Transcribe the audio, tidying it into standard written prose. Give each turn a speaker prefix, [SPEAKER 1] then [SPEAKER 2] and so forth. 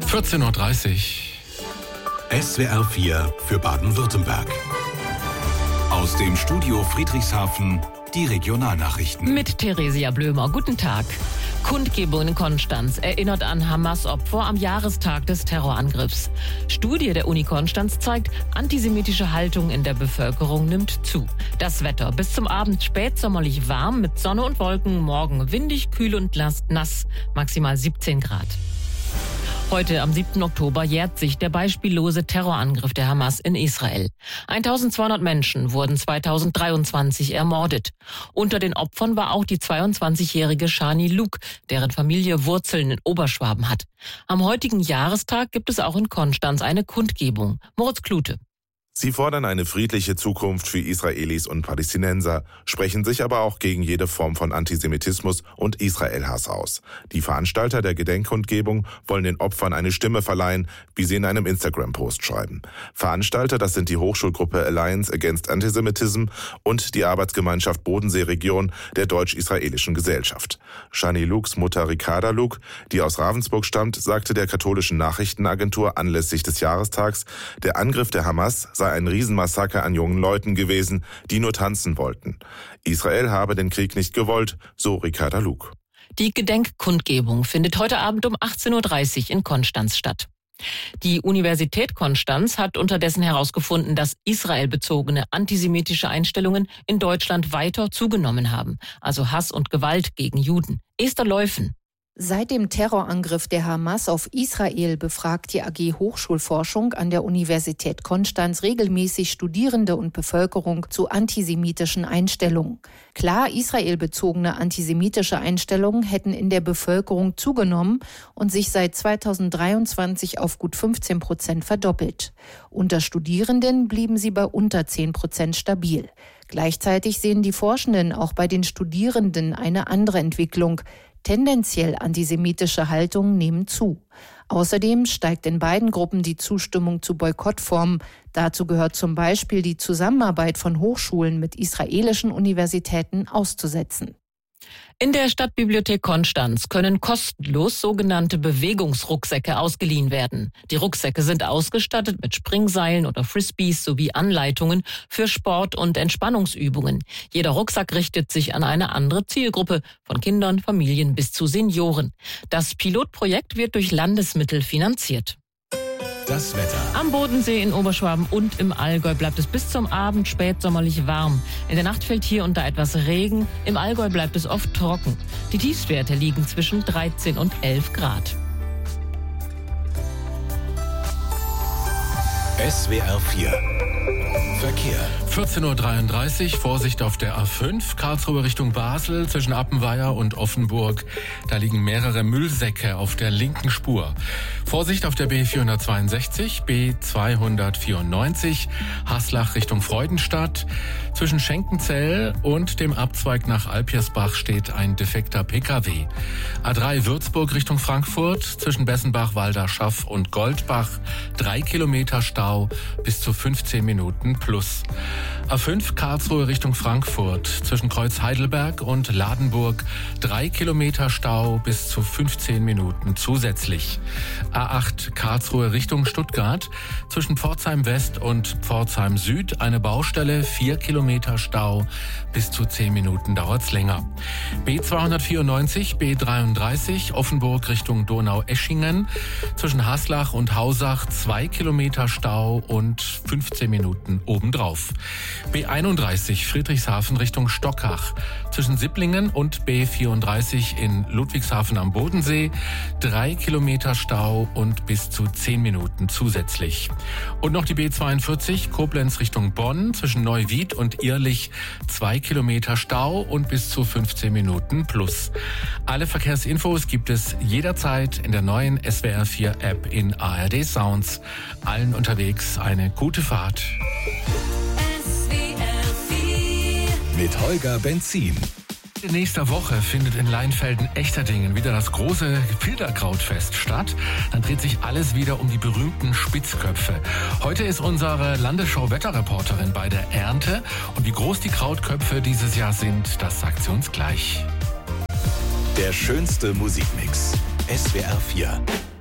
[SPEAKER 1] 14:30 Uhr.
[SPEAKER 2] SWR 4 für Baden-Württemberg. Aus dem Studio Friedrichshafen die Regionalnachrichten.
[SPEAKER 3] Mit Theresia Blömer. Guten Tag. Kundgebung in Konstanz erinnert an Hamas-Opfer am Jahrestag des Terrorangriffs. Studie der Uni Konstanz zeigt, antisemitische Haltung in der Bevölkerung nimmt zu. Das Wetter bis zum Abend spätsommerlich warm mit Sonne und Wolken, morgen windig, kühl und nass, maximal 17 Grad. Heute, am 7. Oktober, jährt sich der beispiellose Terrorangriff der Hamas in Israel. 1200 Menschen wurden 2023 ermordet. Unter den Opfern war auch die 22-jährige Shani Luke, deren Familie Wurzeln in Oberschwaben hat. Am heutigen Jahrestag gibt es auch in Konstanz eine Kundgebung. Moritz Klute.
[SPEAKER 4] Sie fordern eine friedliche Zukunft für Israelis und Palästinenser, sprechen sich aber auch gegen jede Form von Antisemitismus und Israel-Hass aus. Die Veranstalter der Gedenkkundgebung wollen den Opfern eine Stimme verleihen, wie sie in einem Instagram-Post schreiben. Veranstalter, das sind die Hochschulgruppe Alliance Against Antisemitism und die Arbeitsgemeinschaft Bodensee-Region der Deutsch-Israelischen Gesellschaft. Shani Lukes Mutter Ricarda Luke, die aus Ravensburg stammt, sagte der katholischen Nachrichtenagentur anlässlich des Jahrestags, der Angriff der Hamas sei ein Riesenmassaker an jungen Leuten gewesen, die nur tanzen wollten. Israel habe den Krieg nicht gewollt, so Ricarda Luke.
[SPEAKER 3] Die Gedenkkundgebung findet heute Abend um 18:30 Uhr in Konstanz statt. Die Universität Konstanz hat unterdessen herausgefunden, dass israelbezogene antisemitische Einstellungen in Deutschland weiter zugenommen haben, also Hass und Gewalt gegen Juden. Esther Leufen.
[SPEAKER 5] Seit dem Terrorangriff der Hamas auf Israel befragt die AG Hochschulforschung an der Universität Konstanz regelmäßig Studierende und Bevölkerung zu antisemitischen Einstellungen. Klar, israelbezogene antisemitische Einstellungen hätten in der Bevölkerung zugenommen und sich seit 2023 auf gut 15% verdoppelt. Unter Studierenden blieben sie bei unter 10% stabil. Gleichzeitig sehen die Forschenden auch bei den Studierenden eine andere Entwicklung. Tendenziell antisemitische Haltungen nehmen zu. Außerdem steigt in beiden Gruppen die Zustimmung zu Boykottformen. Dazu gehört zum Beispiel die Zusammenarbeit von Hochschulen mit israelischen Universitäten auszusetzen.
[SPEAKER 3] In der Stadtbibliothek Konstanz können kostenlos sogenannte Bewegungsrucksäcke ausgeliehen werden. Die Rucksäcke sind ausgestattet mit Springseilen oder Frisbees sowie Anleitungen für Sport- und Entspannungsübungen. Jeder Rucksack richtet sich an eine andere Zielgruppe, von Kindern, Familien bis zu Senioren. Das Pilotprojekt wird durch Landesmittel finanziert.
[SPEAKER 2] Das Wetter.
[SPEAKER 3] Am Bodensee in Oberschwaben und im Allgäu bleibt es bis zum Abend spätsommerlich warm. In der Nacht fällt hier und da etwas Regen. Im Allgäu bleibt es oft trocken. Die Tiefstwerte liegen zwischen 13 und 11 Grad.
[SPEAKER 2] SWR 4 Verkehr.
[SPEAKER 1] 14:33 Uhr, Vorsicht auf der A5, Karlsruhe Richtung Basel zwischen Appenweier und Offenburg. Da liegen mehrere Müllsäcke auf der linken Spur. Vorsicht auf der B462, B294, Haslach Richtung Freudenstadt. Zwischen Schenkenzell und dem Abzweig nach Alpirsbach steht ein defekter Pkw. A3 Würzburg Richtung Frankfurt, zwischen Bessenbach, Walderschaff und Goldbach. 3 Kilometer Stau, bis zu 15 Minuten plus. A5 Karlsruhe Richtung Frankfurt, zwischen Kreuz Heidelberg und Ladenburg 3 Kilometer Stau, bis zu 15 Minuten zusätzlich. A8 Karlsruhe Richtung Stuttgart, zwischen Pforzheim West und Pforzheim Süd eine Baustelle, 4 Kilometer Stau, bis zu 10 Minuten dauert's länger. B294, B33 Offenburg Richtung Donau-Eschingen, zwischen Haslach und Hausach 2 Kilometer Stau und 15 Minuten obendrauf. B31 Friedrichshafen Richtung Stockach, zwischen Sipplingen und B34 in Ludwigshafen am Bodensee 3 Kilometer Stau und bis zu 10 Minuten zusätzlich. Und noch die B42 Koblenz Richtung Bonn, zwischen Neuwied und Irlich 2 Kilometer Stau und bis zu 15 Minuten plus. Alle Verkehrsinfos gibt es jederzeit in der neuen SWR 4 App in ARD Sounds. Allen unterwegs eine gute Fahrt.
[SPEAKER 2] Mit Holger Benzin.
[SPEAKER 1] In nächster Woche findet in Leinfelden-Echterdingen wieder das große Filterkrautfest statt. Dann dreht sich alles wieder um die berühmten Spitzköpfe. Heute ist unsere Landesschau-Wetterreporterin bei der Ernte. Und wie groß die Krautköpfe dieses Jahr sind, das sagt sie uns gleich.
[SPEAKER 2] Der schönste Musikmix. SWR 4.